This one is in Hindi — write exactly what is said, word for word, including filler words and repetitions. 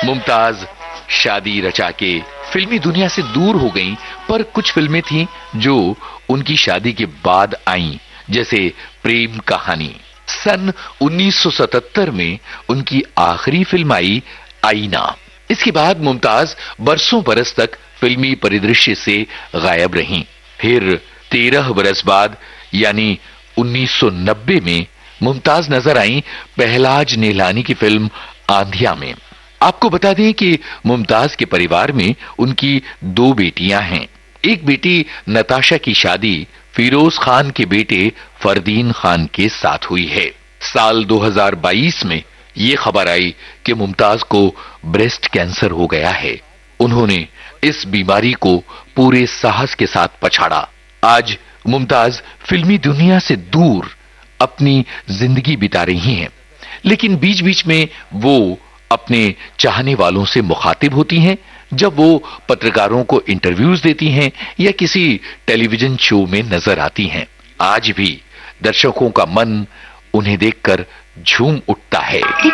मुमताज शादी रचा के फिल्मी दुनिया से दूर हो गईं, पर कुछ फिल्में थीं जो उनकी शादी के बाद आईं, जैसे प्रेम कहानी। सन उन्नीस सौ सतहत्तर में उनकी आखिरी फिल्म आई आईना। इसके बाद मुमताज बरसों बरस तक फिल्मी परिदृश्य से गायब रहीं। फिर तेरह बरस बाद यानी उन्नीस सौ नब्बे में मुमताज नजर आईं पहलाज नेलानी की फिल्म आंधिया में। आपको बता दें कि मुमताज के परिवार में उनकी दो बेटियां हैं। एक बेटी नताशा की शादी फिरोज खान के बेटे फरदीन खान के साथ हुई है। साल दो हज़ार बाईस में यह खबर आई कि मुमताज को ब्रेस्ट कैंसर हो गया है। उन्होंने इस बीमारी को पूरे साहस के साथ पछाड़ा। आज मुमताज फिल्मी दुनिया से दूर अपनी जिंदगी बिता रही हैं, लेकिन बीच बीच में वो अपने चाहने वालों से मुखातिब होती हैं जब वो पत्रकारों को इंटरव्यूज देती हैं या किसी टेलीविजन शो में नजर आती हैं। आज भी दर्शकों का मन उन्हें देखकर झूम उठता है।